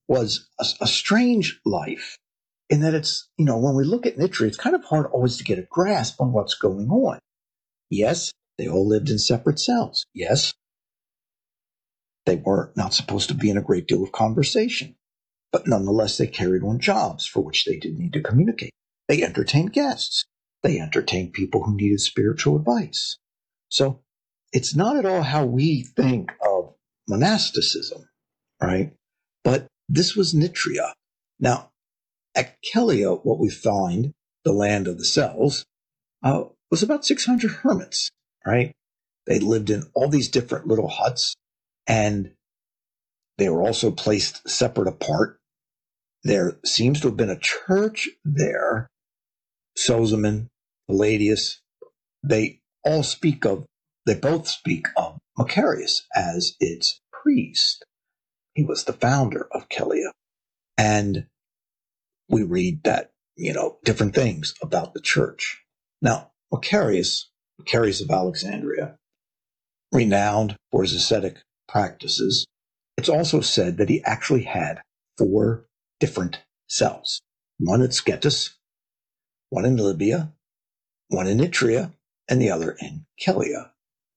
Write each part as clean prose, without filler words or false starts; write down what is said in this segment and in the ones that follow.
was a strange life in that it's, when we look at Nitria, it's kind of hard always to get a grasp on what's going on. Yes, they all lived in separate cells. Yes, they were not supposed to be in a great deal of conversation, but nonetheless, they carried on jobs for which they did need to communicate. They entertained guests. They entertained people who needed spiritual advice. So it's not at all how we think of monasticism, right? But this was Nitria. Now, at Kelia, what we find, the land of the cells, was about 600 hermits, right? They lived in all these different little huts, and they were also placed separate apart. There seems to have been a church there. Sozomen, Palladius, they both speak of Macarius as its priest. He was the founder of Kelia. And we read that, different things about the church. Now, Macarius of Alexandria, renowned for his ascetic practices, it's also said that he actually had 4 different cells. One at Scetis, one in Libya, one in Nitria, and the other in Kelia.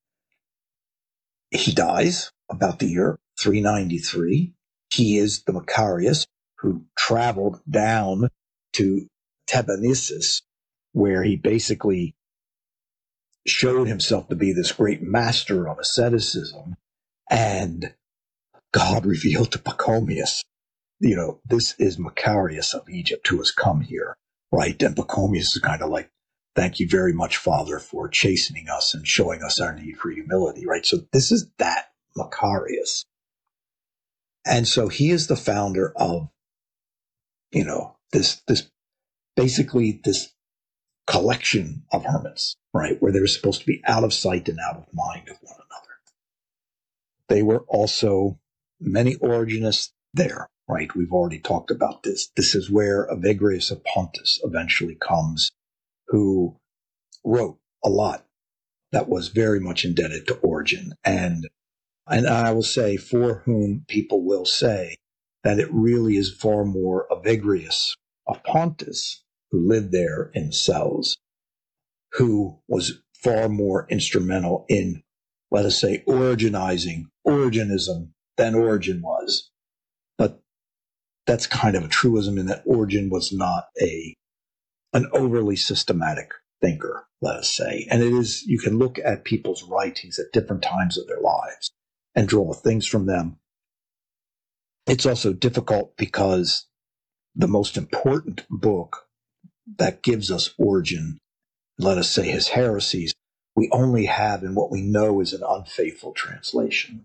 He dies about the year 393. He is the Macarius who traveled down to Thebanesus, where he basically showed himself to be this great master of asceticism, and God revealed to Pachomius, this is Macarius of Egypt who has come here, right? And Pachomius is kind of like, thank you very much, Father, for chastening us and showing us our need for humility, right? So this is that Macarius. And so he is the founder of, this basically this collection of hermits, right? Where they're supposed to be out of sight and out of mind of one another. They were also many Origenists there, right? We've already talked about this. This is where Evagrius of Pontus eventually comes, who wrote a lot that was very much indebted to Origen. And I will say, for whom people will say that it really is far more Evagrius of Pontus, who lived there in cells, who was far more instrumental in, let us say, Origenism than Origen was. But that's kind of a truism in that Origen was not an overly systematic thinker, let us say. And it is, you can look at people's writings at different times of their lives and draw things from them. It's also difficult because the most important book that gives us Origen, let us say his heresies, we only have in what we know is an unfaithful translation.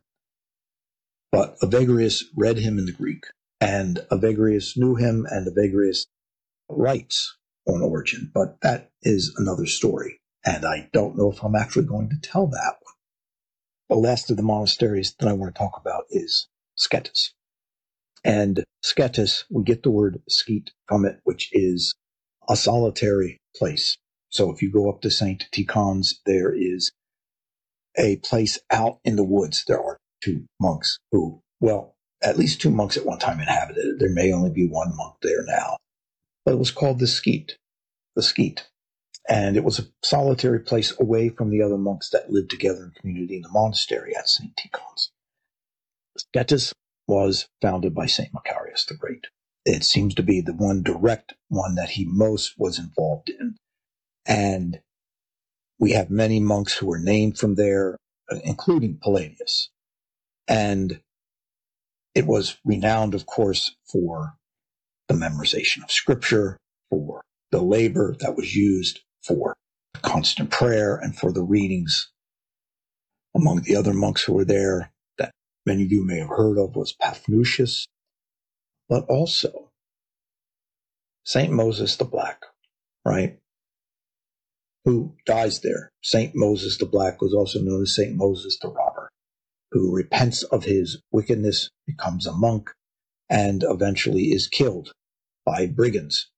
But Evagrius read him in the Greek, and Evagrius knew him, and Evagrius writes on Origen, but that is another story, and I don't know if I'm actually going to tell that one. The last of the monasteries that I want to talk about is Scetis. And Scetis, we get the word skete from it, which is a solitary place. So if you go up to St. Tikhon's, there is a place out in the woods. There are 2 monks who, at least 2 monks at one time inhabited it. There may only be 1 monk there now. But it was called the Skete. And it was a solitary place away from the other monks that lived together in community in the monastery at St. Tikhon's. Scetis was founded by St. Macarius the Great. It seems to be the one direct one that he most was involved in. And we have many monks who were named from there, including Palladius. And it was renowned, of course, for the memorization of scripture, for the labor that was used for constant prayer, and for the readings. Among the other monks who were there that many of you may have heard of was Paphnutius, but also St. Moses the Black, right? Who dies there. St. Moses the Black was also known as St. Moses the Robber, who repents of his wickedness, becomes a monk, and eventually is killed by brigands.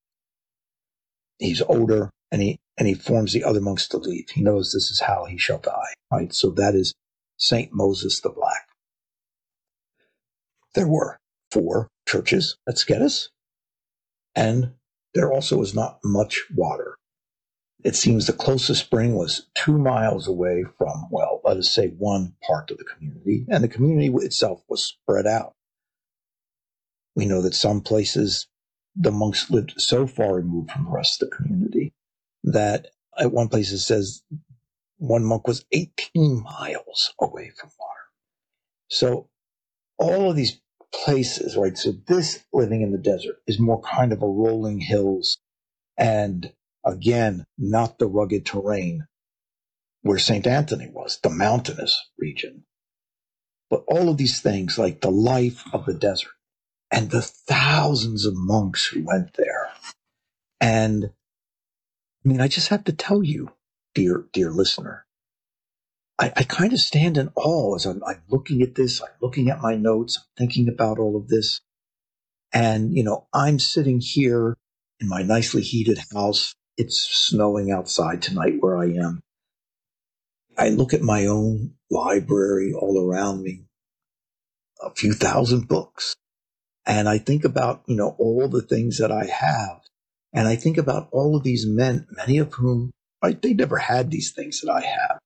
He's older, and he forms the other monks to leave. He knows this is how he shall die, right? So that is St. Moses the Black. There were 4 churches at Scetis, and there also is not much water. It seems the closest spring was 2 miles away from, well, let us say one part of the community, and the community itself was spread out. We know that some places the monks lived so far removed from the rest of the community that at one place it says one monk was 18 miles away from water. So all of these places, right? So this living in the desert is more kind of a rolling hills and again, not the rugged terrain where St. Anthony was, the mountainous region. But all of these things, like the life of the desert and the thousands of monks who went there. And I mean, I just have to tell you, dear listener, I kind of stand in awe as I'm looking at this, I'm looking at my notes, I'm thinking about all of this. And, I'm sitting here in my nicely heated house. It's snowing outside tonight where I am. I look at my own library all around me, a few thousand books. And I think about, all the things that I have. And I think about all of these men, many of whom, right, they never had these things that I have.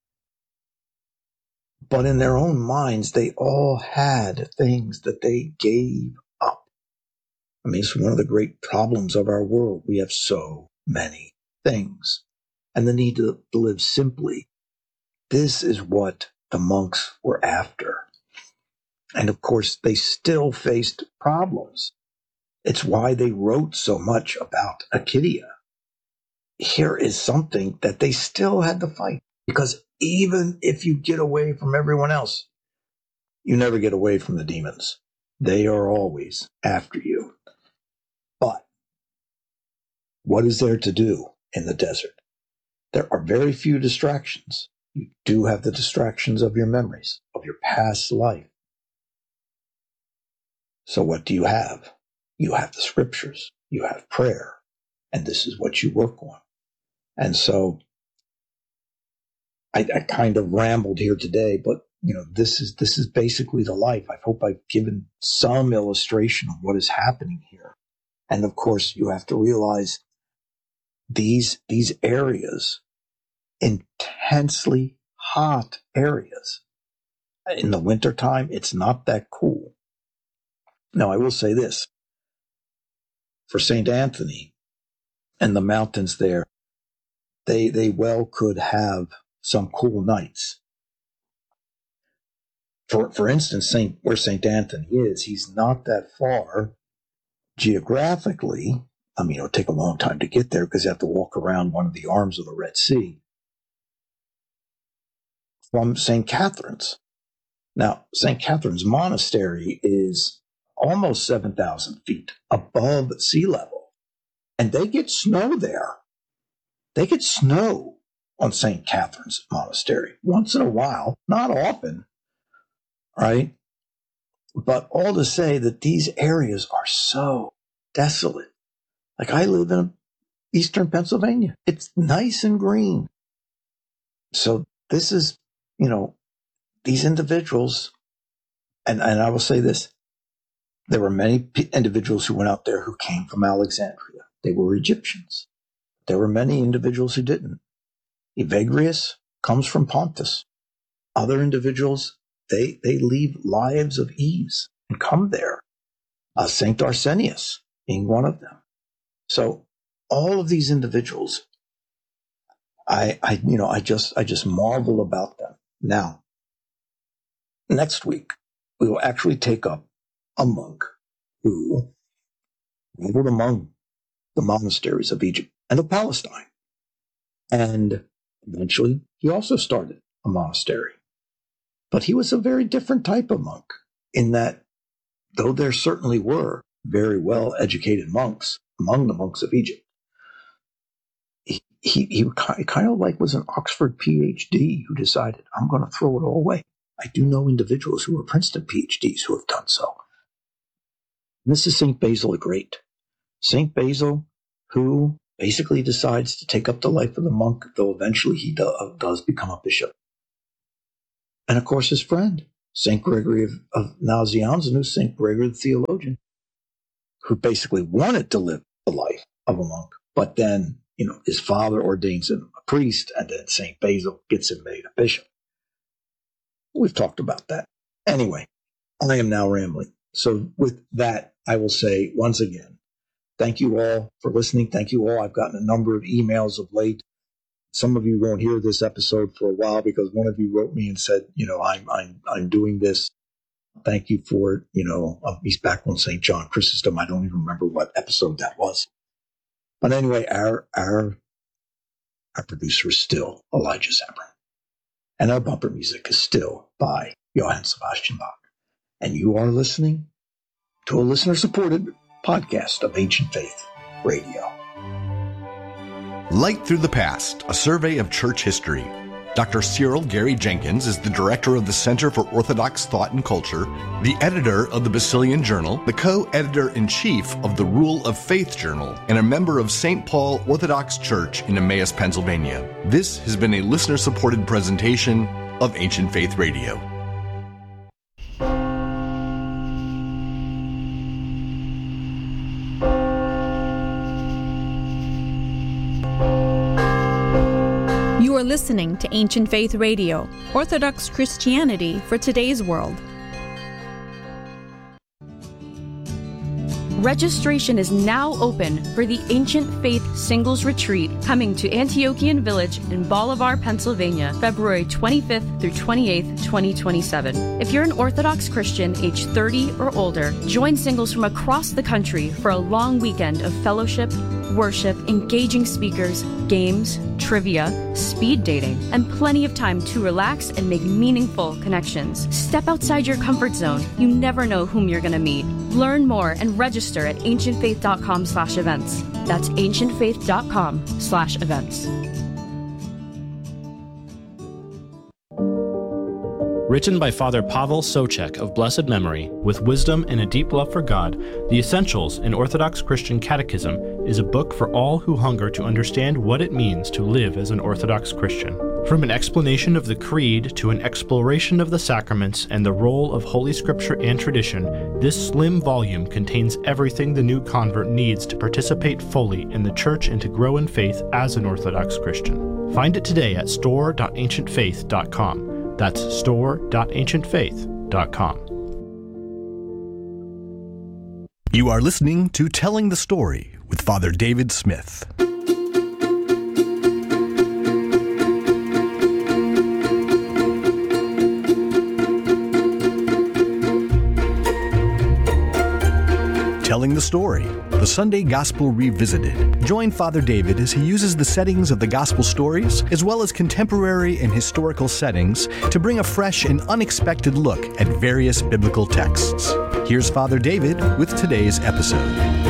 But in their own minds, they all had things that they gave up. I mean, it's one of the great problems of our world. We have so many things and the need to live simply. This is what the monks were after. And of course, they still faced problems. It's why they wrote so much about Acedia. Here is something that they still had to fight. Because even if you get away from everyone else, you never get away from the demons. They are always after you. But what is there to do in the desert? There are very few distractions. You do have the distractions of your memories, of your past life. So what do you have? You have the scriptures. You have prayer. And this is what you work on. And so I kind of rambled here today, but this is basically the life. I hope I've given some illustration of what is happening here. And of course, you have to realize these areas, intensely hot areas. In the wintertime, it's not that cool. Now, I will say this. For St. Anthony and the mountains there, they well could have some cool nights. For instance, where St. Anthony is, he's not that far geographically. I mean, it'll take a long time to get there because you have to walk around one of the arms of the Red Sea from St. Catherine's. Now, St. Catherine's Monastery is almost 7,000 feet above sea level, and they get snow there. They get snow on St. Catherine's Monastery once in a while, not often, right? But all to say that these areas are so desolate. Like I live in eastern Pennsylvania. It's nice and green. So this is, these individuals, and I will say this, there were many individuals who went out there who came from Alexandria. They were Egyptians. There were many individuals who didn't. Evagrius comes from Pontus. Other individuals, they leave lives of ease and come there. Saint Arsenius being one of them. So all of these individuals, I just marvel about them. Now, next week, we will actually take up a monk who traveled among the monasteries of Egypt and of Palestine. And eventually, he also started a monastery. But he was a very different type of monk in that, though there certainly were very well-educated monks among the monks of Egypt, he kind of like was an Oxford PhD who decided, I'm going to throw it all away. I do know individuals who are Princeton PhDs who have done so. And this is St. Basil the Great. St. Basil, who basically decides to take up the life of the monk, though eventually he does become a bishop. And of course, his friend, St. Gregory of Nazianzen, who's St. Gregory the theologian, who basically wanted to live the life of a monk, but then, his father ordains him a priest, and then St. Basil gets him made a bishop. We've talked about that. Anyway, I am now rambling. So with that, I will say once again, thank you all for listening. Thank you all. I've gotten a number of emails of late. Some of you won't hear this episode for a while because one of you wrote me and said, I'm doing this. Thank you for it. He's back on St. John Chrysostom. I don't even remember what episode that was. But anyway, our producer is still Elijah Zambron. And our bumper music is still by Johann Sebastian Bach. And you are listening to a listener-supported podcast of Ancient Faith Radio. Light Through the Past, a survey of church history. Dr. Cyril Gary Jenkins is the director of the Center for Orthodox Thought and Culture, the editor of the Basilian Journal, the co-editor-in-chief of the Rule of Faith Journal, and a member of St. Paul Orthodox Church in Emmaus, Pennsylvania. This has been a listener-supported presentation of Ancient Faith Radio. You are listening to Ancient Faith Radio, Orthodox Christianity for today's world. Registration is now open for the Ancient Faith Singles Retreat coming to Antiochian Village in Bolivar, Pennsylvania, February 25th through 28th, 2027. If you're an Orthodox Christian age 30 or older, join singles from across the country for a long weekend of fellowship, worship, engaging speakers, games, trivia, speed dating, and plenty of time to relax and make meaningful connections. Step outside your comfort zone. You never know whom you're going to meet. Learn more and register at ancientfaith.com/events. That's ancientfaith.com/events. Written by Father Pavel Socek of blessed memory, with wisdom and a deep love for God, The Essentials in Orthodox Christian Catechism is a book for all who hunger to understand what it means to live as an Orthodox Christian. From an explanation of the Creed to an exploration of the sacraments and the role of Holy Scripture and tradition, this slim volume contains everything the new convert needs to participate fully in the Church and to grow in faith as an Orthodox Christian. Find it today at store.ancientfaith.com. That's store.ancientfaith.com. You are listening to Telling the Story with Father David Smith. Telling the Story, the Sunday Gospel Revisited. Join Father David as he uses the settings of the Gospel stories, as well as contemporary and historical settings, to bring a fresh and unexpected look at various biblical texts. Here's Father David with today's episode.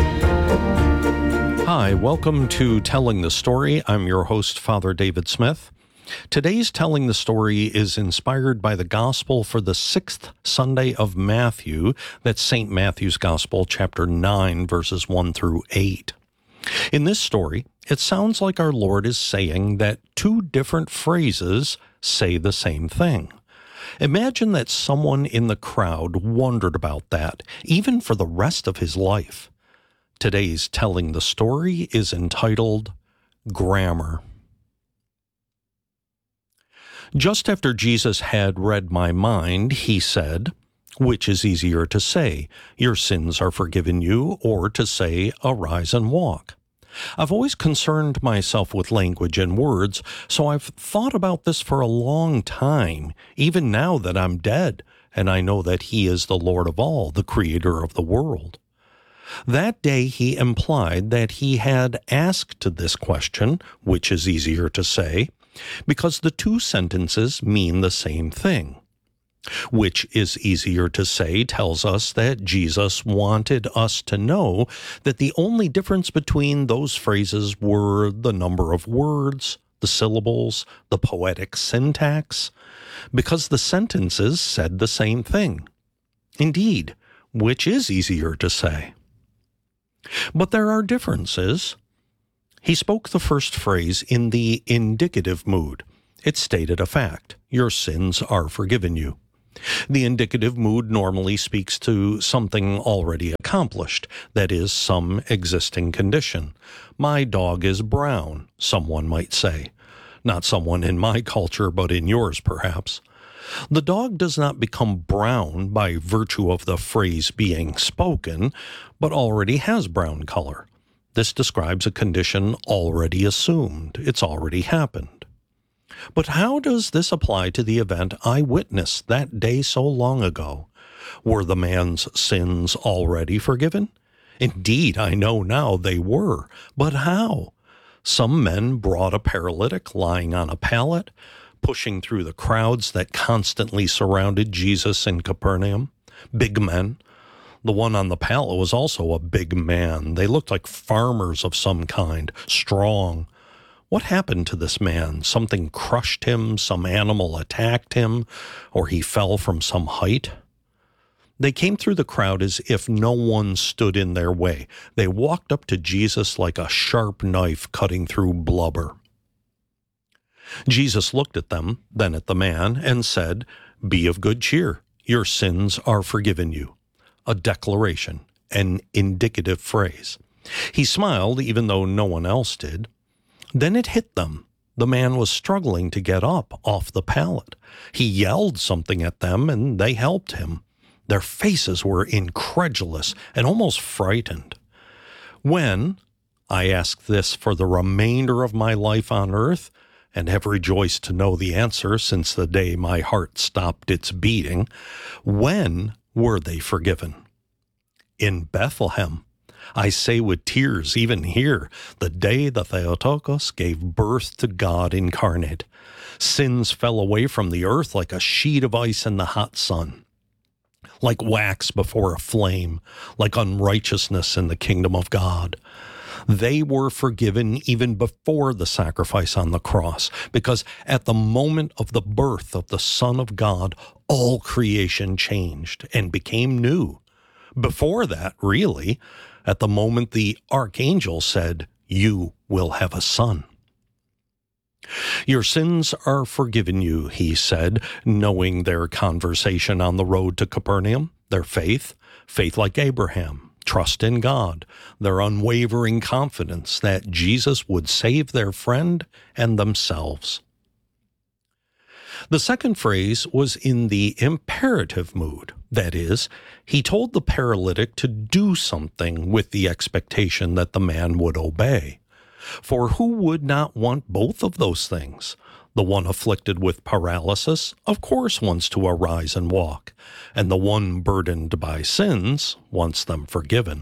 Hi, welcome to Telling the Story. I'm your host, Father David Smith. Today's Telling the Story is inspired by the Gospel for the 6th Sunday of Matthew. That's St. Matthew's Gospel, chapter 9, verses 1 through 8. In this story, it sounds like our Lord is saying that two different phrases say the same thing. Imagine that someone in the crowd wondered about that, even for the rest of his life. Today's Telling the Story is entitled Grammar. Just after Jesus had read my mind, he said, "Which is easier to say, 'Your sins are forgiven you,' or to say, 'Arise and walk'?" I've always concerned myself with language and words, so I've thought about this for a long time, even now that I'm dead, and I know that he is the Lord of all, the creator of the world. That day he implied that he had asked this question, which is easier to say, because the two sentences mean the same thing. Which is easier to say tells us that Jesus wanted us to know that the only difference between those phrases were the number of words, the syllables, the poetic syntax, because the sentences said the same thing. Indeed, which is easier to say? But there are differences. He spoke the first phrase in the indicative mood. It stated a fact. Your sins are forgiven you. The indicative mood normally speaks to something already accomplished, that is, some existing condition. My dog is brown, someone might say. Not someone in my culture, but in yours, perhaps. The dog does not become brown by virtue of the phrase being spoken, but already has brown color. This describes a condition already assumed. It's already happened. But how does this apply to the event I witnessed that day so long ago? Were the man's sins already forgiven? Indeed, I know now they were. But how? Some men brought a paralytic lying on a pallet, pushing through the crowds that constantly surrounded Jesus in Capernaum. Big men. The one on the pallet was also a big man. They looked like farmers of some kind, strong. What happened to this man? Something crushed him, some animal attacked him, or he fell from some height? They came through the crowd as if no one stood in their way. They walked up to Jesus like a sharp knife cutting through blubber. Jesus looked at them, then at the man, and said, "Be of good cheer. Your sins are forgiven you." A declaration, an indicative phrase. He smiled, even though no one else did. Then it hit them. The man was struggling to get up off the pallet. He yelled something at them, and they helped him. Their faces were incredulous and almost frightened. When, I ask this for the remainder of my life on earth, and have rejoiced to know the answer since the day my heart stopped its beating, when were they forgiven? In Bethlehem. I say with tears, even here, the day the Theotokos gave birth to God incarnate. Sins fell away from the earth like a sheet of ice in the hot sun, like wax before a flame, like unrighteousness in the kingdom of God. They were forgiven even before the sacrifice on the cross, because at the moment of the birth of the Son of God, all creation changed and became new. Before that, really, at the moment the archangel said, "You will have a son." Your sins are forgiven you, he said, knowing their conversation on the road to Capernaum, their faith like Abraham, trust in God, their unwavering confidence that Jesus would save their friend and themselves. The second phrase was in the imperative mood. That is, he told the paralytic to do something with the expectation that the man would obey. For who would not want both of those things? The one afflicted with paralysis, of course, wants to arise and walk, and the one burdened by sins wants them forgiven.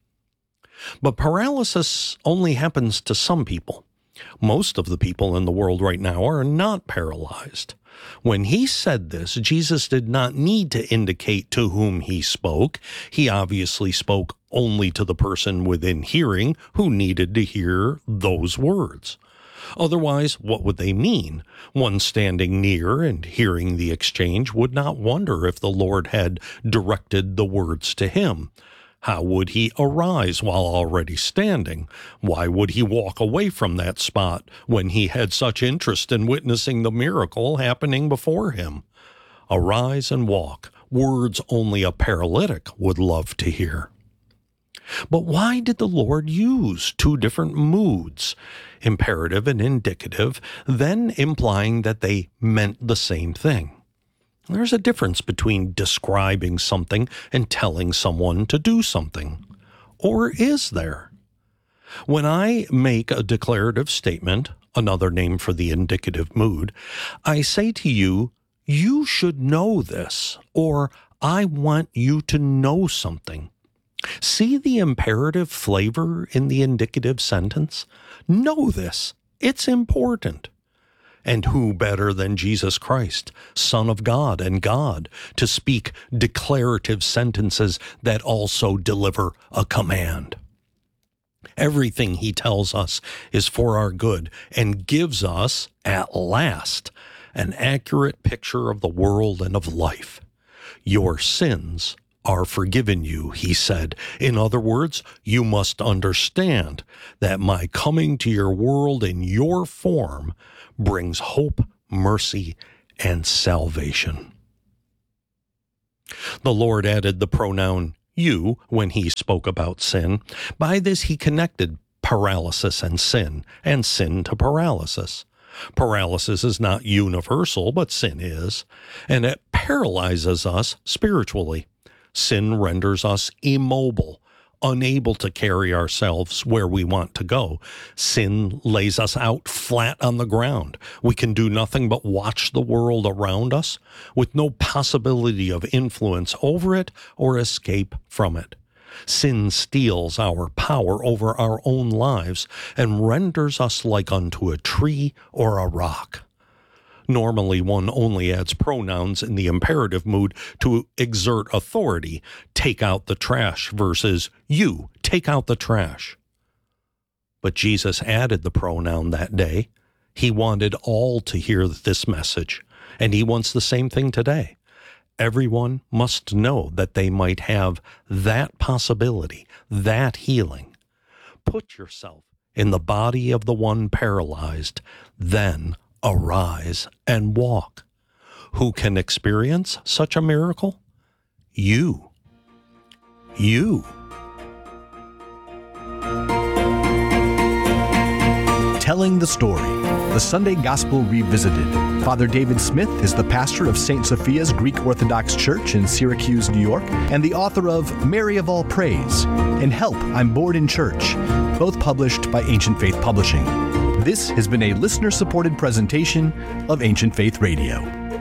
But paralysis only happens to some people. Most of the people in the world right now are not paralyzed. When he said this, Jesus did not need to indicate to whom he spoke. He obviously spoke only to the person within hearing who needed to hear those words. Otherwise, what would they mean? One standing near and hearing the exchange would not wonder if the Lord had directed the words to him. How would he arise while already standing? Why would he walk away from that spot when he had such interest in witnessing the miracle happening before him? Arise and walk, words only a paralytic would love to hear. But why did the Lord use two different moods, imperative and indicative, then implying that they meant the same thing? There's a difference between describing something and telling someone to do something. Or is there? When I make a declarative statement, another name for the indicative mood, I say to you, "You should know this," or "I want you to know something." See the imperative flavor in the indicative sentence? Know this. It's important. And who better than Jesus Christ, Son of God and God, to speak declarative sentences that also deliver a command? Everything he tells us is for our good and gives us, at last, an accurate picture of the world and of life. Your sins are forgiven you, he said. In other words, you must understand that my coming to your world in your form brings hope, mercy, and salvation. The Lord added the pronoun You, when he spoke about sin, by this he connected paralysis and sin to paralysis. Paralysis is not universal, but sin is, and it paralyzes us spiritually. Sin renders us immobile, unable to carry ourselves where we want to go. Sin lays us out flat on the ground. We can do nothing but watch the world around us with no possibility of influence over it or escape from it. Sin steals our power over our own lives and renders us like unto a tree or a rock. Normally, one only adds pronouns in the imperative mood to exert authority. Take out the trash versus you, take out the trash. But Jesus added the pronoun that day. He wanted all to hear this message, and he wants the same thing today. Everyone must know that they might have that possibility, that healing. Put yourself in the body of the one paralyzed, then arise and walk. Who can experience such a miracle? You. Telling the Story, the Sunday Gospel Revisited. Father David Smith is the pastor of St. Sophia's Greek Orthodox Church in Syracuse, New York, and the author of Mary of All Praise and Help, I'm Bored in Church, both published by Ancient Faith Publishing. This has been a listener-supported presentation of Ancient Faith Radio.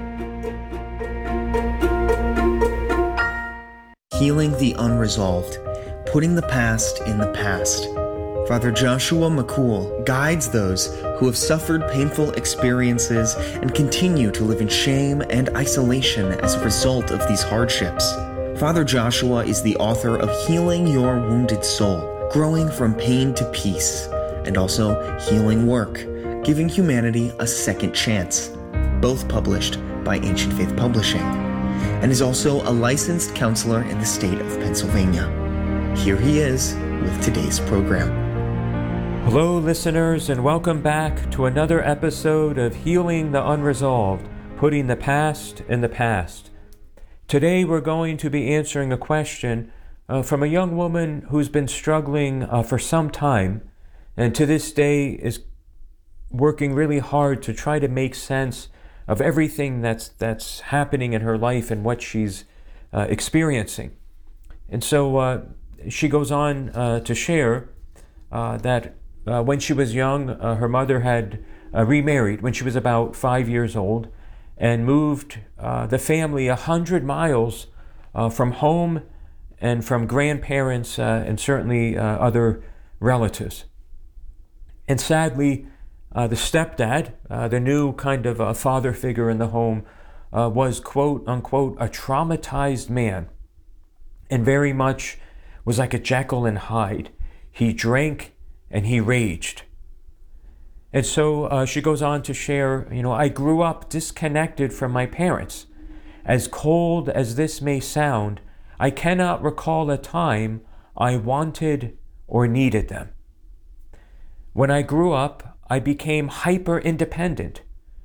Healing the unresolved, putting the past in the past. Father Joshua McCool guides those who have suffered painful experiences and continue to live in shame and isolation as a result of these hardships. Father Joshua is the author of Healing Your Wounded Soul, Growing from Pain to Peace, and also Healing Work, Giving Humanity a Second Chance, both published by Ancient Faith Publishing, and is also a licensed counselor in the state of Pennsylvania. Here he is with today's program. Hello, listeners, and welcome back to another episode of Healing the Unresolved, Putting the Past in the Past. Today we're going to be answering a question from a young woman who's been struggling for some time, and to this day is working really hard to try to make sense of everything that's happening in her life and what she's experiencing. And so she goes on to share that when she was young, her mother had remarried when she was about 5 years old and moved the family 100 miles from home and from grandparents and certainly other relatives. And sadly, the stepdad, the new kind of father figure in the home, was quote unquote a traumatized man and very much was like a Jekyll and Hyde. He drank and he raged. And so she goes on to share, I grew up disconnected from my parents. As cold as this may sound, I cannot recall a time I wanted or needed them. When I grew up, I became hyper-independent.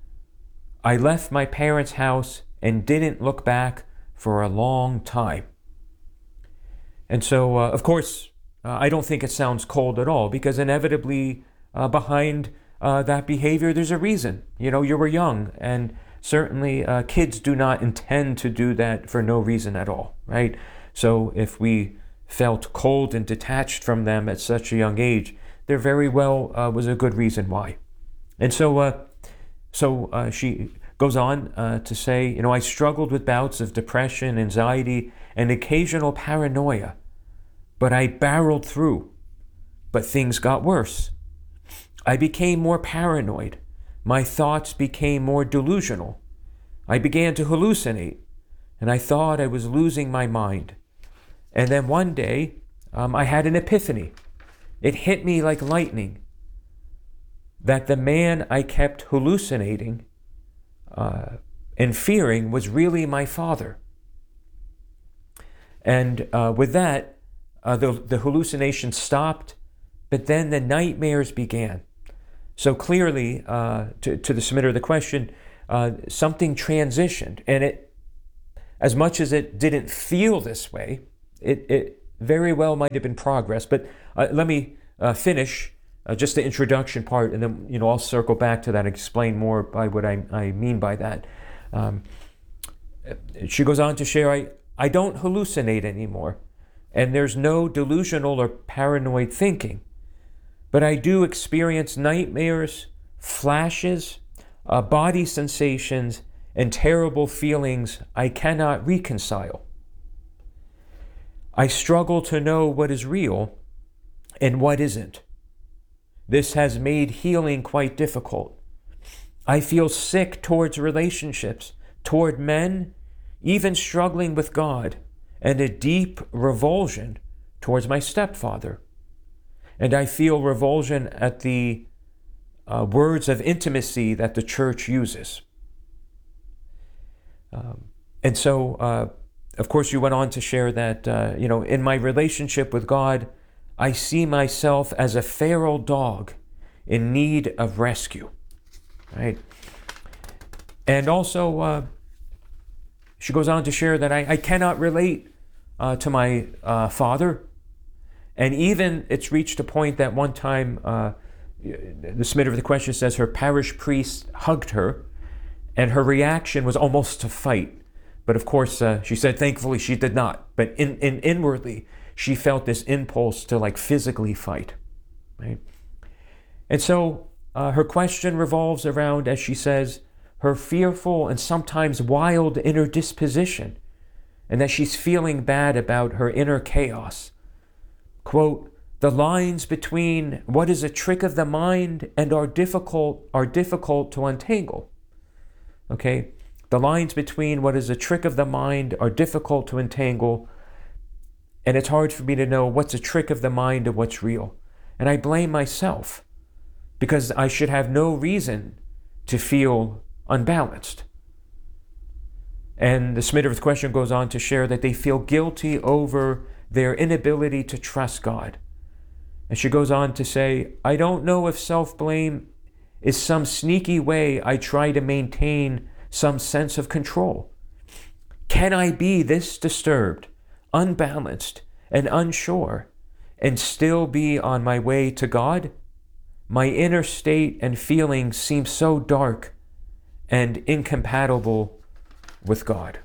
I left my parents' house and didn't look back for a long time. And so, of course, I don't think it sounds cold at all, because inevitably behind that behavior, there's a reason. You were young, and certainly kids do not intend to do that for no reason at all, right? So if we felt cold and detached from them at such a young age, there very well was a good reason why. And so she goes on to say, I struggled with bouts of depression, anxiety, and occasional paranoia. But I barreled through. But things got worse. I became more paranoid. My thoughts became more delusional. I began to hallucinate, and I thought I was losing my mind. And then one day, I had an epiphany. It hit me like lightning that the man I kept hallucinating and fearing was really my father. And with that, the hallucination stopped, but then the nightmares began. So clearly, to the submitter of the question, something transitioned. And it, as much as it didn't feel this way, it very well might have been progress. But let me finish just the introduction part, and then I'll circle back to that and explain more by what I mean by that. She goes on to share, I don't hallucinate anymore, and there's no delusional or paranoid thinking, but I do experience nightmares, flashes, body sensations, and terrible feelings I cannot reconcile. I struggle to know what is real and what isn't. This has made healing quite difficult. I feel sick towards relationships, toward men, even struggling with God, and a deep revulsion towards my stepfather. And I feel revulsion at the words of intimacy that the church uses. And so, of course, you went on to share that, in my relationship with God, I see myself as a feral dog in need of rescue, right? And also, she goes on to share that I cannot relate to my father. And even it's reached a point that one time, the submitter of the question says her parish priest hugged her, and her reaction was almost to fight. But of course, she said, thankfully, she did not. But inwardly, she felt this impulse to physically fight, right? And so her question revolves around, as she says, her fearful and sometimes wild inner disposition, and that she's feeling bad about her inner chaos. Quote, the lines between what is a trick of the mind and are difficult to untangle. Okay? The lines between what is a trick of the mind are difficult to entangle, and it's hard for me to know what's a trick of the mind and what's real. And I blame myself, because I should have no reason to feel unbalanced. And the submitter of the question goes on to share that they feel guilty over their inability to trust God. And she goes on to say, I don't know if self-blame is some sneaky way I try to maintain some sense of control. Can I be this disturbed, unbalanced, and unsure, and still be on my way to God? My inner state and feelings seem so dark and incompatible with God.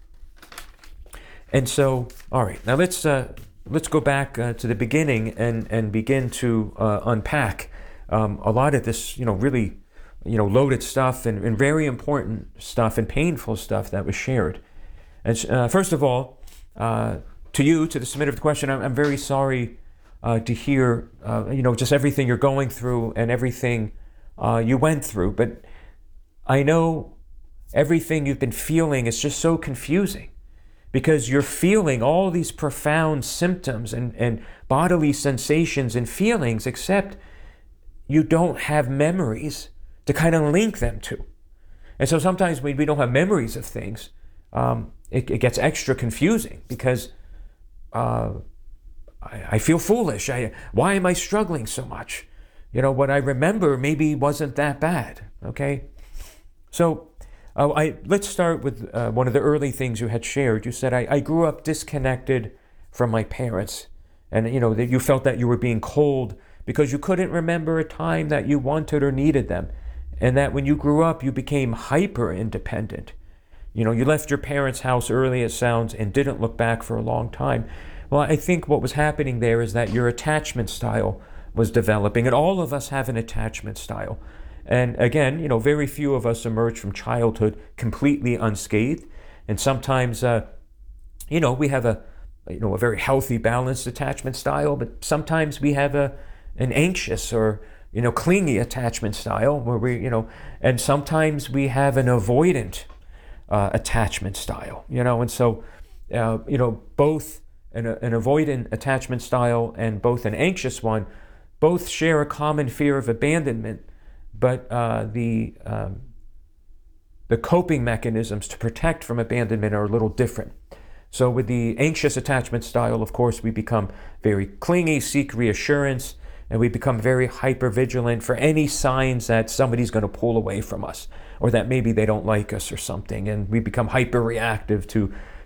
And so, all right, now let's go back to the beginning and begin to unpack a lot of this, really, loaded stuff and very important stuff and painful stuff that was shared. And first of all, to the submitter of the question, I'm very sorry to hear, just everything you're going through and everything you went through. But I know everything you've been feeling is just so confusing, because you're feeling all these profound symptoms and bodily sensations and feelings, except you don't have memories to kind of link them to. And so sometimes when we don't have memories of things, it gets extra confusing, because I feel foolish. Why am I struggling so much? What I remember maybe wasn't that bad, okay? So let's start with one of the early things you had shared. You said, I grew up disconnected from my parents, and that you felt that you were being cold because you couldn't remember a time that you wanted or needed them, and that when you grew up, you became hyper independent. You left your parents' house early, it sounds, and didn't look back for a long time. Well, I think what was happening there is that your attachment style was developing, and all of us have an attachment style. And again, very few of us emerge from childhood completely unscathed. And sometimes, we have a very healthy, balanced attachment style, but sometimes we have an anxious or, clingy attachment style where we, and sometimes we have an avoidant attachment style, and so, both an avoidant attachment style and both an anxious one, both share a common fear of abandonment. But the coping mechanisms to protect from abandonment are a little different. So with the anxious attachment style, of course, we become very clingy, seek reassurance, and we become very hypervigilant for any signs that somebody's going to pull away from us, or that maybe they don't like us or something. And we become hyper-reactive to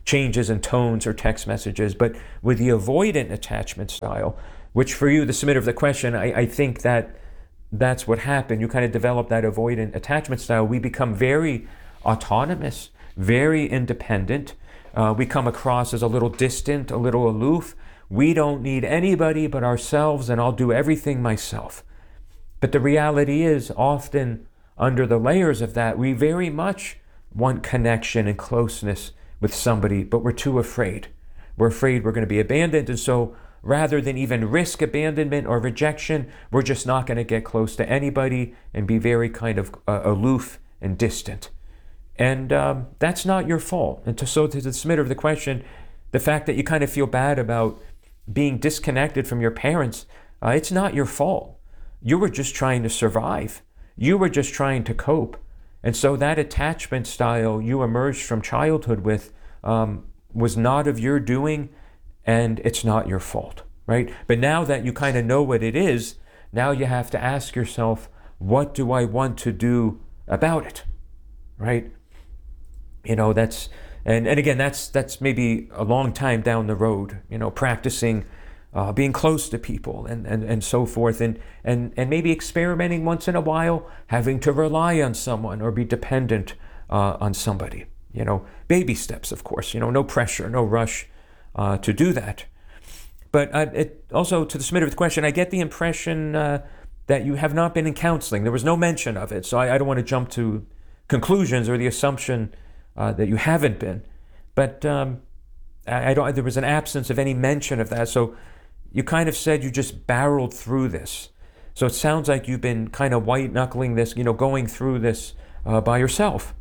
changes in tones or text messages. But with the avoidant attachment style, which for you, the submitter of the question, I think that's what happened. You kind of develop that avoidant attachment style. We become very autonomous, very independent. We come across as a little distant, a little aloof. We don't need anybody but ourselves, and I'll do everything myself. But the reality is, often under the layers of that, we very much want connection and closeness with somebody, but we're too afraid. We're afraid we're going to be abandoned, and so rather than even risk abandonment or rejection, we're just not going to get close to anybody and be very kind of aloof and distant. And that's not your fault. And so to the submitter of the question, the fact that you kind of feel bad about being disconnected from your parents, it's not your fault. You were just trying to survive. You were just trying to cope. And so that attachment style you emerged from childhood with was not of your doing, and it's not your fault, right? But now that you kind of know what it is, now you have to ask yourself, what do I want to do about it, right? You know, that's, and again, that's maybe a long time down the road, you know, practicing being close to people and so forth, and maybe experimenting once in a while, having to rely on someone or be dependent on somebody. You know, baby steps, of course, you know, no pressure, no rush to do that. But it also, to the submitter of the question, I get the impression that you have not been in counseling. There was no mention of it, so I don't want to jump to conclusions or the assumption that you haven't been. But there was an absence of any mention of that. So you kind of said you just barreled through this. So it sounds like you've been kind of white-knuckling this, you know, going through this by yourself.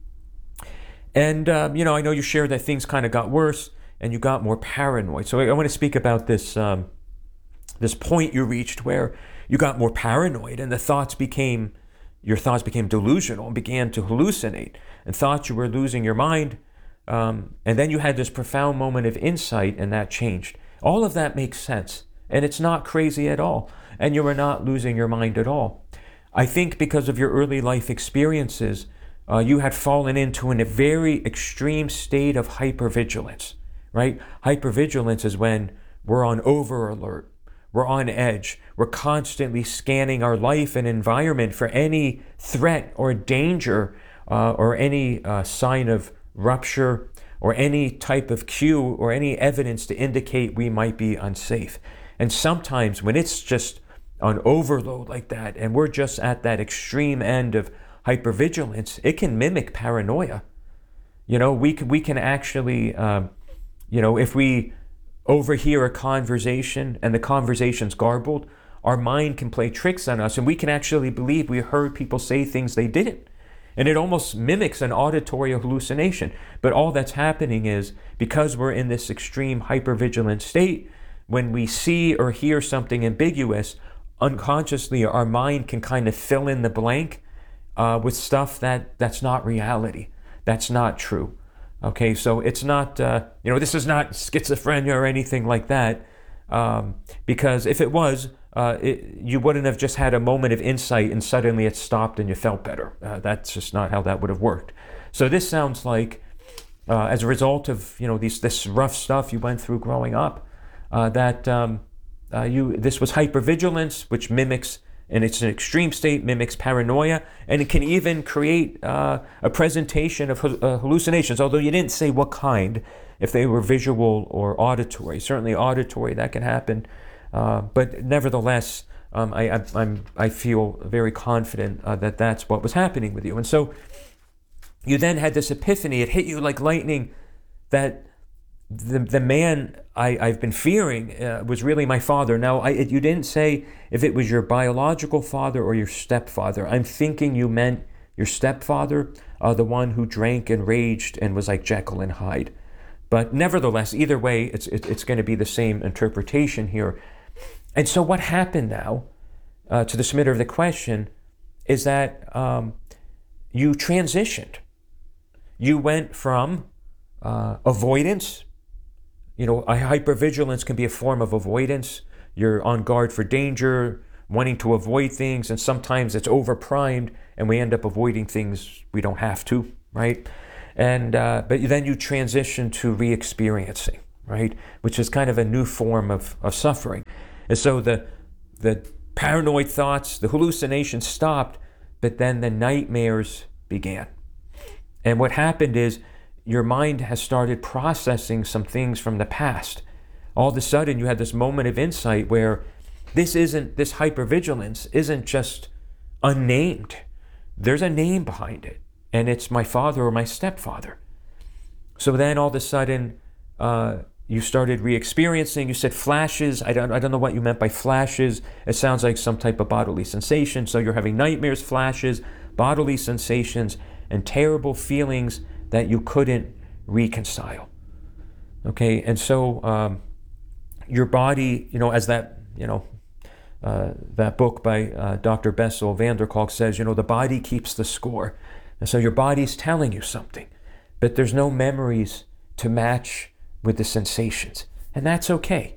And, you know, I know you shared that things kind of got worse and you got more paranoid. So I want to speak about this this point you reached where you got more paranoid and your thoughts became delusional and began to hallucinate and thought you were losing your mind. And then you had this profound moment of insight and that changed. All of that makes sense, and it's not crazy at all, and you are not losing your mind at all. I think because of your early life experiences, you had fallen into a very extreme state of hypervigilance, right? Hypervigilance is when we're on over alert, we're on edge, we're constantly scanning our life and environment for any threat or danger or any sign of rupture, or any type of cue or any evidence to indicate we might be unsafe. And sometimes when it's just on overload like that, and we're just at that extreme end of hypervigilance, it can mimic paranoia. You know, we can actually, you know, if we overhear a conversation and the conversation's garbled, our mind can play tricks on us, and we can actually believe we heard people say things they didn't. And it almost mimics an auditory hallucination. But all that's happening is, because we're in this extreme hypervigilant state, when we see or hear something ambiguous, unconsciously our mind can kind of fill in the blank with stuff that's not reality. That's not true. Okay, so it's not, you know, this is not schizophrenia or anything like that. Because if it was, you wouldn't have just had a moment of insight and suddenly it stopped and you felt better. That's just not how that would have worked. So this sounds like, as a result of, you know, this rough stuff you went through growing up, that this was hypervigilance, which mimics, and it's an extreme state, mimics paranoia, and it can even create a presentation of hallucinations, although you didn't say what kind, if they were visual or auditory. Certainly auditory, that can happen. But nevertheless, I feel very confident that that's what was happening with you. And so you then had this epiphany. It hit you like lightning that the man I've been fearing was really my father. Now, you didn't say if it was your biological father or your stepfather. I'm thinking you meant your stepfather, the one who drank and raged and was like Jekyll and Hyde. But nevertheless, either way, it's going to be the same interpretation here. And so what happened now, to the submitter of the question, is that you transitioned. You went from avoidance. You know, hypervigilance can be a form of avoidance. You're on guard for danger, wanting to avoid things, and sometimes it's overprimed, and we end up avoiding things we don't have to, right? but then you transition to re-experiencing, right? Which is kind of a new form of suffering. And so the paranoid thoughts, the hallucinations stopped, but then the nightmares began. And what happened is your mind has started processing some things from the past. All of a sudden, you had this moment of insight where this hypervigilance isn't just unnamed. There's a name behind it, and it's my father or my stepfather. So then all of a sudden, you started re-experiencing. You said flashes. I don't know what you meant by flashes. It sounds like some type of bodily sensation. So you're having nightmares, flashes, bodily sensations, and terrible feelings that you couldn't reconcile. Okay, and so your body, as that, that book by Dr. Bessel van der Kolk says, the body keeps the score. And so your body's telling you something, but there's no memories to match with the sensations. And that's okay.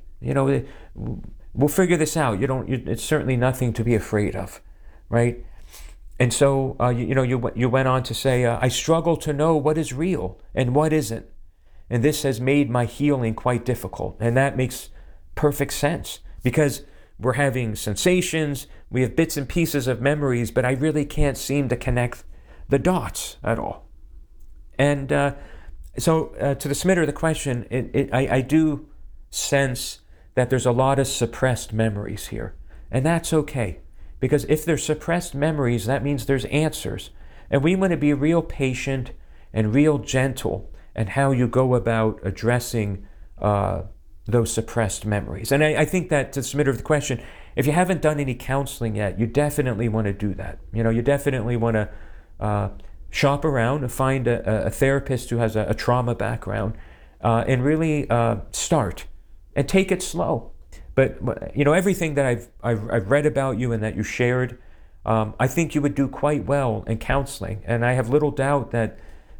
We'll figure this out. It's certainly nothing to be afraid of, right? And so, you went on to say, I struggle to know what is real and what isn't. And this has made my healing quite difficult. And that makes perfect sense because we're having sensations, we have bits and pieces of memories, but I really can't seem to connect the dots at all. And so to the submitter of the question, I do sense that there's a lot of suppressed memories here. And that's okay. Because if there's suppressed memories, that means there's answers. And we want to be real patient and real gentle in how you go about addressing those suppressed memories. And I think that to the submitter of the question, if you haven't done any counseling yet, you definitely want to do that. You definitely want to shop around and find a therapist who has a trauma background and really start and take it slow. But everything that I've read about you and that you shared, I think you would do quite well in counseling. And I have little doubt that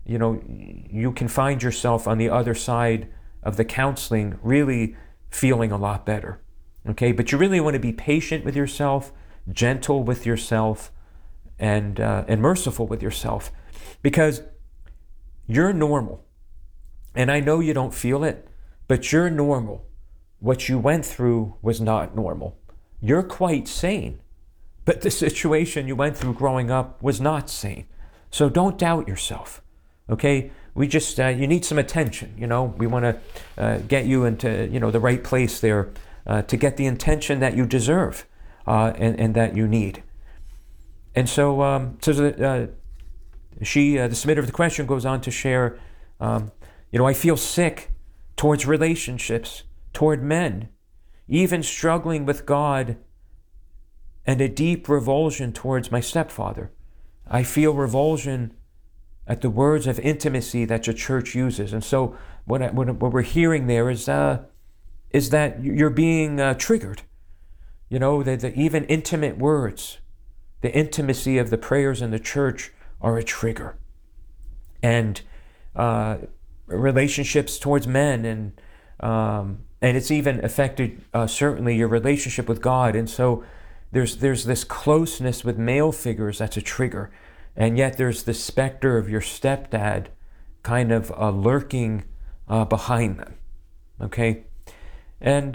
you can find yourself on the other side of the counseling really feeling a lot better. Okay, but you really want to be patient with yourself, gentle with yourself, and merciful with yourself, because you're normal. And I know you don't feel it, but you're normal. What you went through was not normal. You're quite sane, but the situation you went through growing up was not sane. So don't doubt yourself, okay? We just, you need some attention, We want to get you into, the right place there to get the attention that you deserve and that you need. And so, the submitter of the question goes on to share, I feel sick towards relationships, toward men, even struggling with God, and a deep revulsion towards my stepfather. I feel revulsion at the words of intimacy that your church uses. And so what we're hearing there is that you're being triggered. The even intimate words, the intimacy of the prayers in the church are a trigger. And relationships towards men and it's even affected certainly your relationship with God. And so there's this closeness with male figures that's a trigger. And yet there's the specter of your stepdad kind of lurking behind them. Okay? And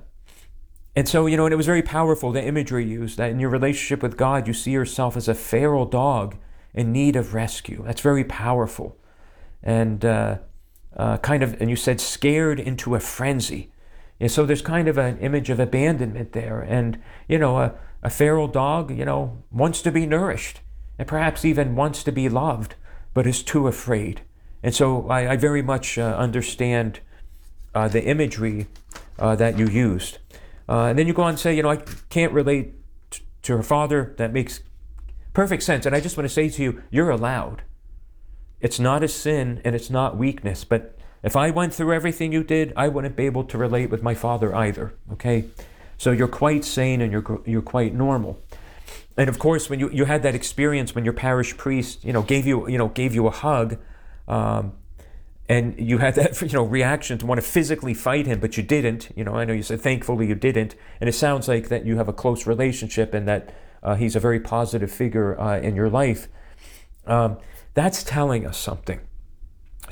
so, and it was very powerful, the imagery used, that in your relationship with God, you see yourself as a feral dog in need of rescue. That's very powerful. And and you said scared into a frenzy. And so there's kind of an image of abandonment there. And, a feral dog, wants to be nourished and perhaps even wants to be loved, but is too afraid. And so I very much understand the imagery that you used. And then you go on and say, I can't relate to her father. That makes perfect sense. And I just want to say to you, you're allowed. It's not a sin and it's not weakness, but if I went through everything you did, I wouldn't be able to relate with my father either, okay? So you're quite sane and you're quite normal. And of course, when you had that experience when your parish priest, gave you a hug, and you had that, reaction to want to physically fight him, but you didn't, I know you said thankfully you didn't, and it sounds like that you have a close relationship and that he's a very positive figure in your life. That's telling us something.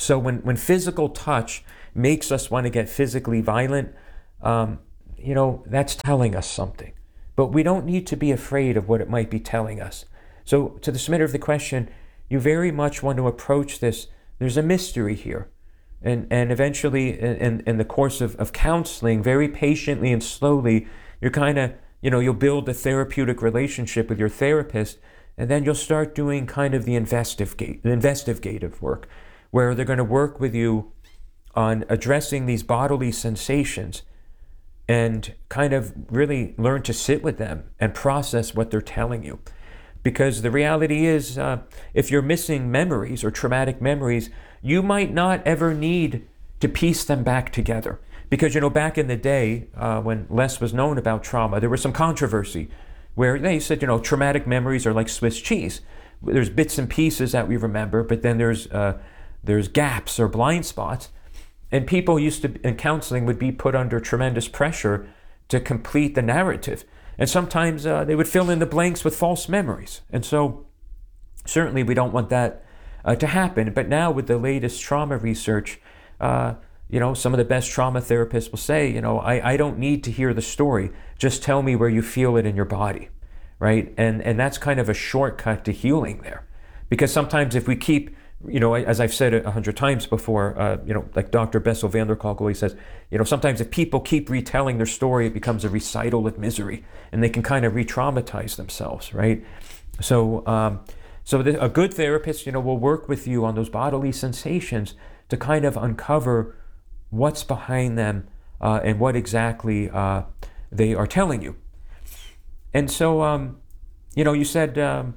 So when physical touch makes us want to get physically violent, that's telling us something. But we don't need to be afraid of what it might be telling us. So to the submitter of the question, you very much want to approach this. There's a mystery here. And eventually, in the course of counseling, very patiently and slowly, you're kind of, you'll build a therapeutic relationship with your therapist, and then you'll start doing kind of the investigative work, where they're going to work with you on addressing these bodily sensations and kind of really learn to sit with them and process what they're telling you. Because the reality is, if you're missing memories or traumatic memories, you might not ever need to piece them back together. Because, back in the day, when less was known about trauma, there was some controversy where they said, traumatic memories are like Swiss cheese. There's bits and pieces that we remember, but then there's gaps or blind spots. And people in counseling would be put under tremendous pressure to complete the narrative. And sometimes they would fill in the blanks with false memories. And so certainly we don't want that to happen. But now with the latest trauma research, some of the best trauma therapists will say, I don't need to hear the story. Just tell me where you feel it in your body, right? And that's kind of a shortcut to healing there. Because sometimes if we keep, as I've said 100 times before, like Dr. Bessel van der Kolk always says, sometimes if people keep retelling their story, it becomes a recital of misery, and they can kind of re-traumatize themselves, right? So, a good therapist, will work with you on those bodily sensations to kind of uncover what's behind them and what exactly they are telling you. And so, you said,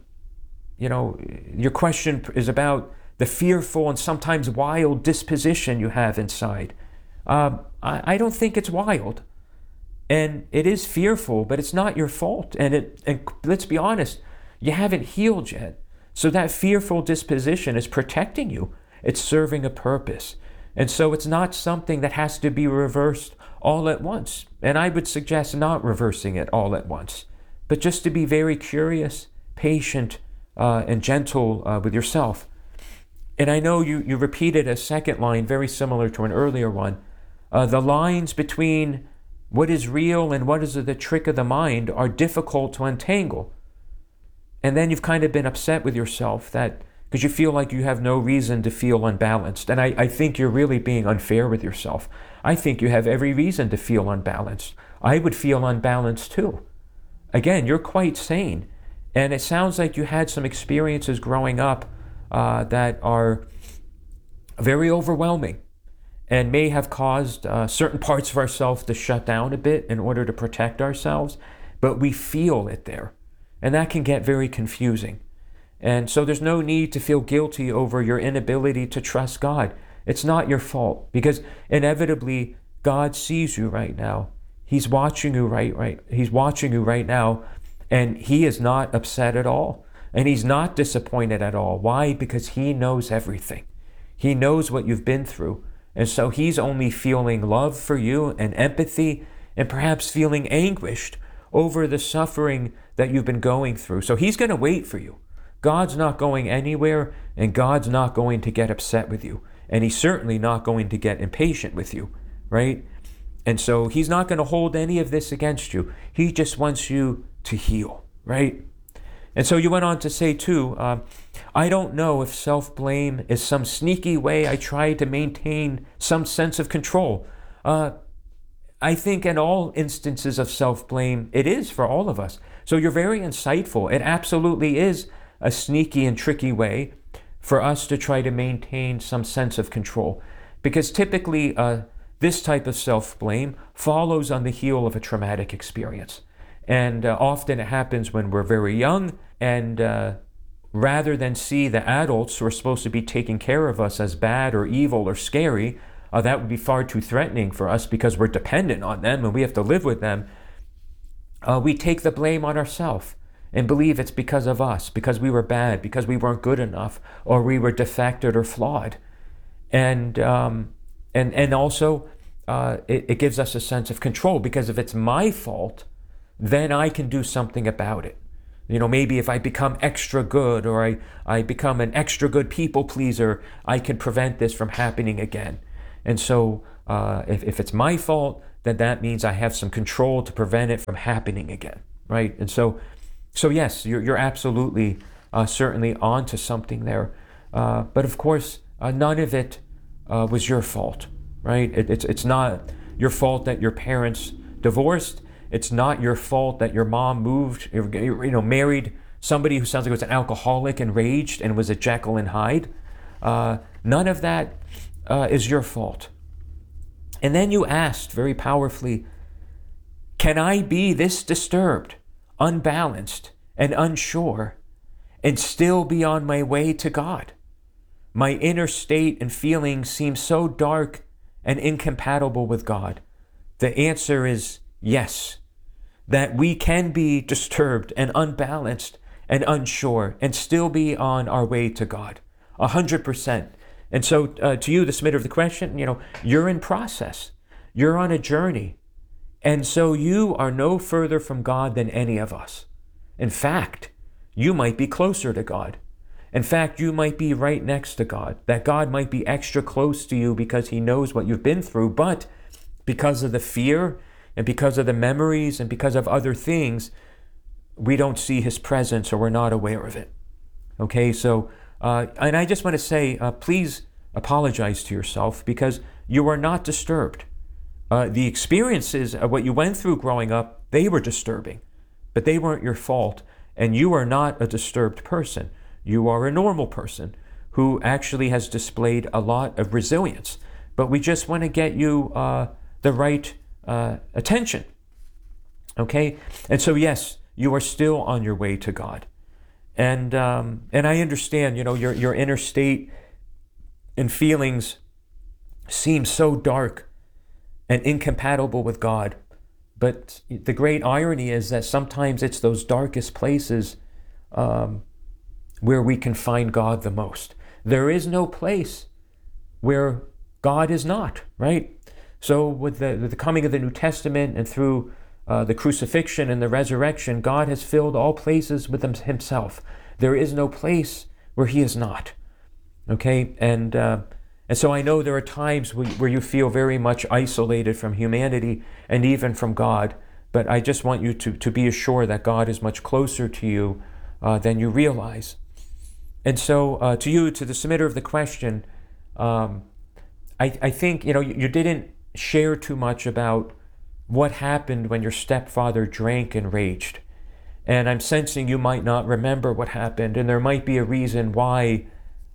your question is about the fearful and sometimes wild disposition you have inside. I don't think it's wild. And it is fearful, but it's not your fault. And let's be honest, you haven't healed yet. So that fearful disposition is protecting you. It's serving a purpose. And so it's not something that has to be reversed all at once. And I would suggest not reversing it all at once, but just to be very curious, patient, and gentle with yourself. And I know you repeated a second line very similar to an earlier one. The lines between what is real and what is the trick of the mind are difficult to untangle. And then you've kind of been upset with yourself because you feel like you have no reason to feel unbalanced. And I think you're really being unfair with yourself. I think you have every reason to feel unbalanced. I would feel unbalanced too. Again, you're quite sane. And it sounds like you had some experiences growing up that are very overwhelming and may have caused certain parts of ourselves to shut down a bit in order to protect ourselves, but we feel it there. And that can get very confusing. And so there's no need to feel guilty over your inability to trust God. It's not your fault, because inevitably God sees you right now. He's watching you He's watching you right now, and he is not upset at all. And he's not disappointed at all. Why? Because he knows everything. He knows what you've been through. And so he's only feeling love for you and empathy and perhaps feeling anguished over the suffering that you've been going through. So he's going to wait for you. God's not going anywhere, and God's not going to get upset with you. And he's certainly not going to get impatient with you, right? And so he's not going to hold any of this against you. He just wants you to heal, right? And so you went on to say, too, I don't know if self-blame is some sneaky way I try to maintain some sense of control. I think in all instances of self-blame, it is for all of us. So you're very insightful. It absolutely is a sneaky and tricky way for us to try to maintain some sense of control. Because typically, this type of self-blame follows on the heel of a traumatic experience. And often it happens when we're very young, and rather than see the adults who are supposed to be taking care of us as bad or evil or scary, that would be far too threatening for us because we're dependent on them and we have to live with them. We take the blame on ourselves and believe it's because of us, because we were bad, because we weren't good enough, or we were defected or flawed. And also it gives us a sense of control, because if it's my fault, then I can do something about it. maybe if I become extra good, or I become an extra good people pleaser, I can prevent this from happening again. And so if it's my fault, then that means I have some control to prevent it from happening again, right? And so yes, you're absolutely certainly onto something there. But of course, none of it was your fault, right? It's not your fault that your parents divorced. It's not your fault that your mom moved, married somebody who sounds like was an alcoholic and raged and was a Jekyll and Hyde. None of that is your fault. And then you asked very powerfully, can I be this disturbed, unbalanced, and unsure, and still be on my way to God? My inner state and feelings seem so dark and incompatible with God. The answer is yes, that we can be disturbed and unbalanced and unsure and still be on our way to God, 100%. And so to you, the submitter of the question, you're in process. You're on a journey. And so you are no further from God than any of us. In fact, you might be closer to God. In fact, you might be right next to God, that God might be extra close to you because he knows what you've been through, but because of the fear and because of the memories and because of other things, we don't see his presence or we're not aware of it. Okay, so, and I just want to say, please apologize to yourself because you are not disturbed. The experiences of what you went through growing up, they were disturbing, but they weren't your fault. And you are not a disturbed person. You are a normal person who actually has displayed a lot of resilience. But we just want to get you the right attention. Okay? And so, yes, you are still on your way to God. And I understand, your inner state and feelings seem so dark and incompatible with God. But the great irony is that sometimes it's those darkest places where we can find God the most. There is no place where God is not, right? So with the coming of the New Testament and through the crucifixion and the resurrection, God has filled all places with himself. There is no place where he is not, okay? And so I know there are times where you feel very much isolated from humanity and even from God, but I just want you to be assured that God is much closer to you than you realize. And so to you, to the submitter of the question, I think, you didn't share too much about what happened when your stepfather drank and raged. And I'm sensing you might not remember what happened, and there might be a reason why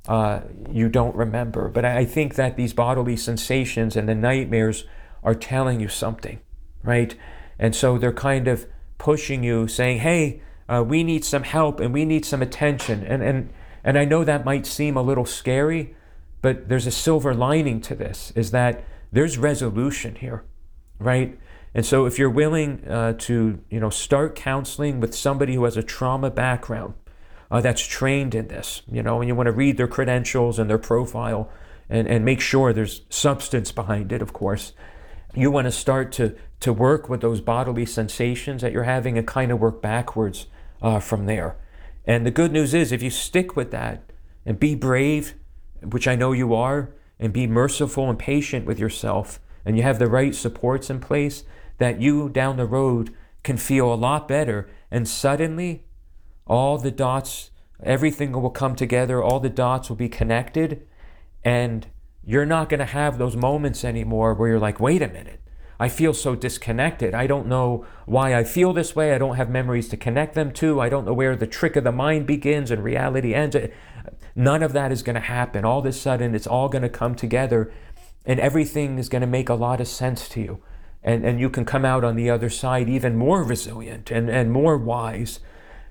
you don't remember. But I think that these bodily sensations and the nightmares are telling you something, right? And so they're kind of pushing you, saying, hey, we need some help and we need some attention. And I know that might seem a little scary, but there's a silver lining to this, is that there's resolution here, right? And so if you're willing to, start counseling with somebody who has a trauma background, that's trained in this, and you want to read their credentials and their profile and make sure there's substance behind it, of course. You want to start to work with those bodily sensations that you're having and kind of work backwards from there. And the good news is, if you stick with that and be brave, which I know you are, and be merciful and patient with yourself, and you have the right supports in place, that you down the road can feel a lot better. And suddenly, all the dots, everything will come together, all the dots will be connected, and you're not going to have those moments anymore where you're like, wait a minute, I feel so disconnected. I don't know why I feel this way. I don't have memories to connect them to. I don't know where the trick of the mind begins and reality ends. None of that is going to happen. All of a sudden, it's all going to come together, and everything is going to make a lot of sense to you. And you can come out on the other side even more resilient and more wise.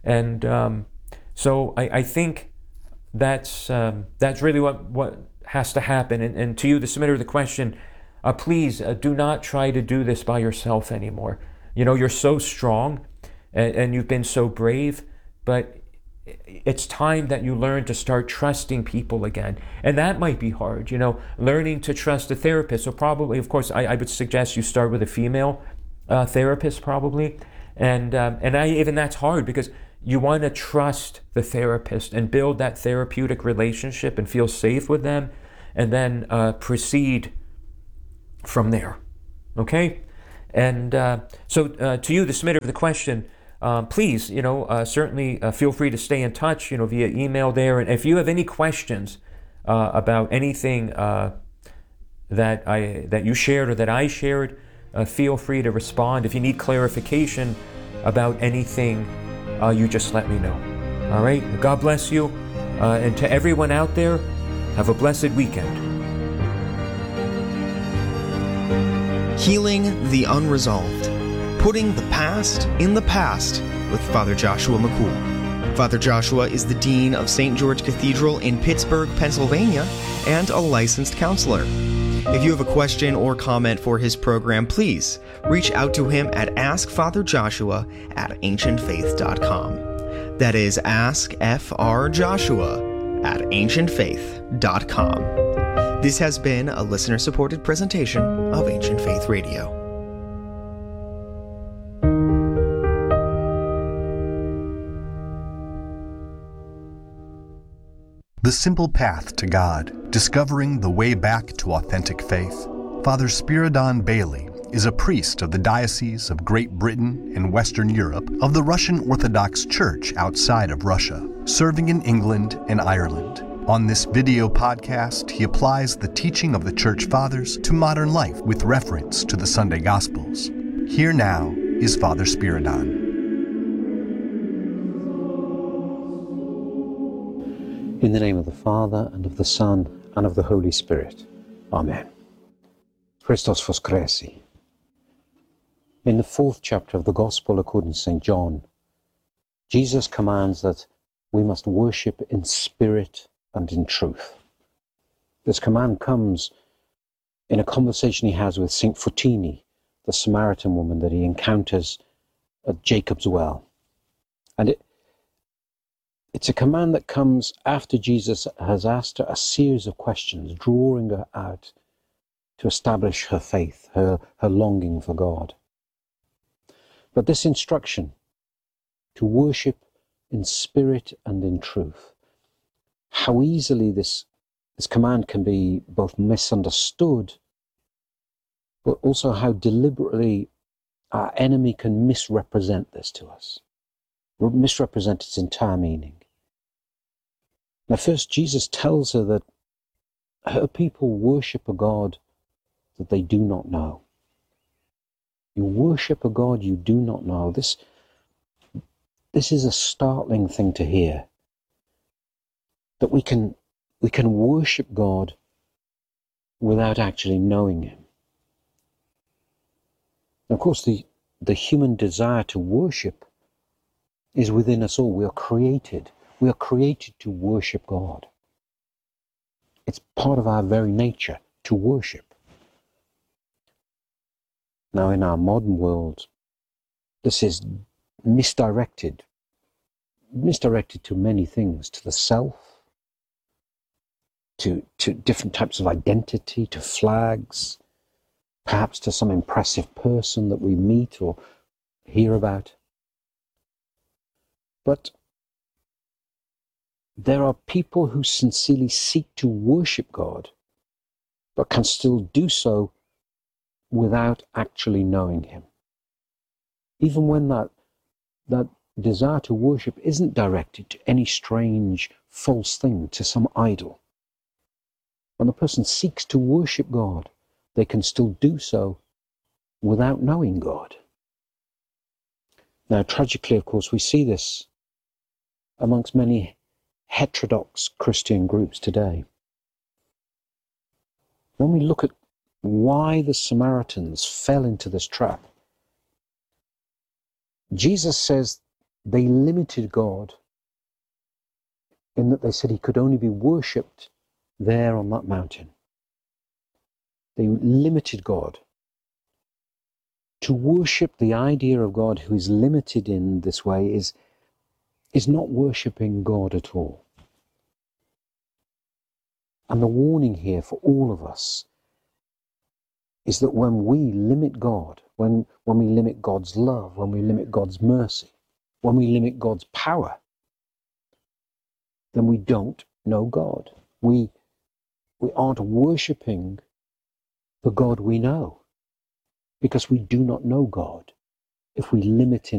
And so I think that's really what has to happen. And to you, the submitter of the question, please do not try to do this by yourself anymore. You're so strong and you've been so brave, but it's time that you learn to start trusting people again. And that might be hard, learning to trust a therapist. So probably, of course, I would suggest you start with a female therapist probably. And even that's hard because you want to trust the therapist and build that therapeutic relationship and feel safe with them, and then proceed from there. Okay? And so to you, the submitter of the question, please, certainly feel free to stay in touch, via email there. And if you have any questions about anything that you shared or that I shared, feel free to respond. If you need clarification about anything, you just let me know. All right? God bless you. And to everyone out there, have a blessed weekend. Healing the Unresolved. Putting the past in the past with Father Joshua McCool. Father Joshua is the Dean of St. George Cathedral in Pittsburgh, Pennsylvania, and a licensed counselor. If you have a question or comment for his program, please reach out to him at askfatherjoshua@ancientfaith.com. That is askfrjoshua@ancientfaith.com. This has been a listener-supported presentation of Ancient Faith Radio. The Simple Path to God, Discovering the Way Back to Authentic Faith. Father Spiridon Bailey is a priest of the Diocese of Great Britain and Western Europe of the Russian Orthodox Church outside of Russia, serving in England and Ireland. On this video podcast, he applies the teaching of the Church Fathers to modern life with reference to the Sunday Gospels. Here now is Father Spiridon. In the name of the Father, and of the Son, and of the Holy Spirit. Amen. Christos Voskresi. In the 4th chapter of the Gospel according to St. John, Jesus commands that we must worship in spirit and in truth. This command comes in a conversation he has with St. Fotini, the Samaritan woman that he encounters at Jacob's well. And it's a command that comes after Jesus has asked her a series of questions, drawing her out to establish her faith, her longing for God. But this instruction to worship in spirit and in truth, how easily this command can be both misunderstood, but also how deliberately our enemy can misrepresent this to us, misrepresent its entire meaning. Now, first, Jesus tells her that her people worship a God that they do not know. You worship a God you do not know. This is a startling thing to hear. That we can worship God without actually knowing him. Of course, the human desire to worship is within us all. We are created to worship God. It's part of our very nature to worship. Now, in our modern world, this is misdirected to many things, to the self, to different types of identity, to flags, perhaps to some impressive person that we meet or hear about. But there are people who sincerely seek to worship God, but can still do so without actually knowing him. Even when that desire to worship isn't directed to any strange, false thing, to some idol. When a person seeks to worship God, they can still do so without knowing God. Now, tragically, of course, we see this amongst many heterodox Christian groups today. When we look at why the Samaritans fell into this trap, Jesus says they limited God in that they said he could only be worshipped there on that mountain. They limited God. To worship the idea of God who is limited in this way is not worshipping God at all. And the warning here for all of us is that when we limit God, when we limit God's love, when we limit God's mercy, when we limit God's power, then we don't know God. We aren't worshipping the God we know, because we do not know God if we limit him